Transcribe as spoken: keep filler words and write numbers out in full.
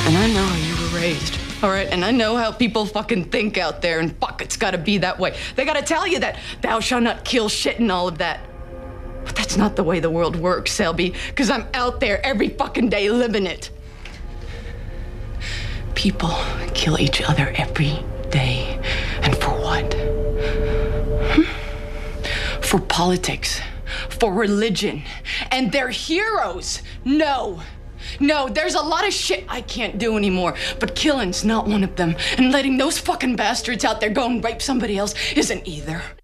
And I know how you were raised, all right? And I know how people fucking think out there, and fuck, it's gotta be that way. They gotta tell you that thou shalt not kill shit and all of that. But that's not the way the world works, Selby, because I'm out there every fucking day living it. People kill each other every day. And for what? Hmm? For politics, for religion, and they're heroes. No. No, there's a lot of shit I can't do anymore, but killing's not one of them. And letting those fucking bastards out there go and rape somebody else isn't either.